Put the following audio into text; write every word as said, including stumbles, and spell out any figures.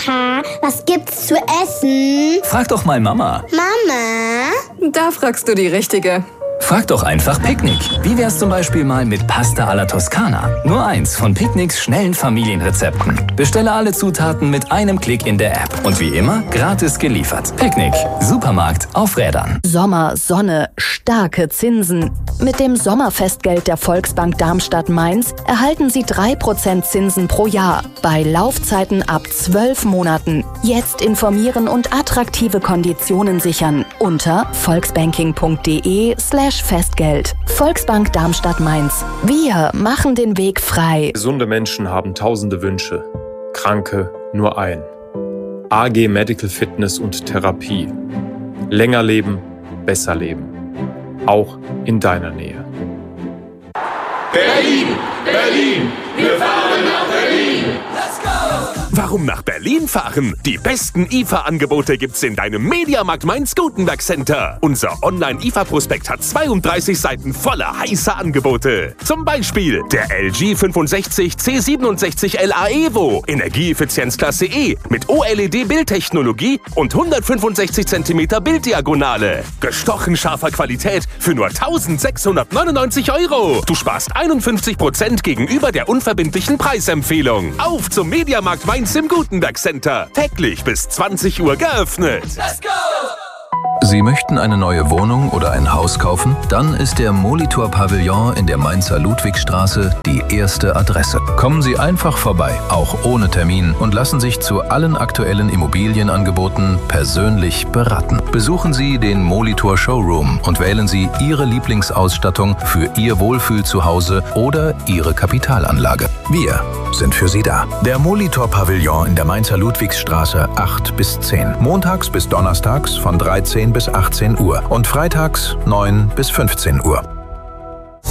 Papa, was gibt's zu essen? Frag doch mal Mama. Mama? Da fragst du die Richtige. Frag doch einfach Picknick. Wie wär's zum Beispiel mal mit Pasta alla Toskana? Nur eins von Picknicks schnellen Familienrezepten. Bestelle alle Zutaten mit einem Klick in der App. Und wie immer, gratis geliefert. Picknick. Supermarkt auf Rädern. Sommer, Sonne, starke Zinsen. Mit dem Sommerfestgeld der Volksbank Darmstadt-Mainz erhalten Sie drei Prozent Zinsen pro Jahr. Bei Laufzeiten ab zwölf Monaten. Jetzt informieren und attraktive Konditionen sichern. Unter volksbanking.de slash Festgeld. Volksbank Darmstadt-Mainz. Wir machen den Weg frei. Gesunde Menschen haben tausende Wünsche, Kranke nur ein. A G Medical Fitness und Therapie. Länger leben, besser leben. Auch in deiner Nähe. Berlin, Berlin, wir fahren nach Berlin. Let's go! Warum nach Berlin fahren? Die besten I F A-Angebote gibt's in deinem Mediamarkt Mainz-Gutenberg Center. Unser Online-I F A-Prospekt hat zweiunddreißig Seiten voller heißer Angebote. Zum Beispiel der L G fünfundsechzig C siebenundsechzig L A Evo, Energieeffizienzklasse E mit O L E D-Bildtechnologie und hundertfünfundsechzig Zentimeter Bilddiagonale. Gestochen scharfer Qualität für nur eintausendsechshundertneunundneunzig Euro. Du sparst einundfünfzig Prozent gegenüber der unverbindlichen Preisempfehlung. Auf zum Mediamarkt Mainz im Gutenberg Center. Täglich bis zwanzig Uhr geöffnet. Let's go! Sie möchten eine neue Wohnung oder ein Haus kaufen? Dann ist der Molitor Pavillon in der Mainzer Ludwigstraße die erste Adresse. Kommen Sie einfach vorbei, auch ohne Termin, und lassen sich zu allen aktuellen Immobilienangeboten persönlich beraten. Besuchen Sie den Molitor Showroom und wählen Sie Ihre Lieblingsausstattung für Ihr Wohlfühl-Zuhause oder Ihre Kapitalanlage. Wir sind für Sie da. Der Molitor Pavillon in der Mainzer Ludwigstraße acht bis zehn. Montags bis donnerstags von dreizehn bis achtzehn Uhr und freitags neun bis fünfzehn Uhr.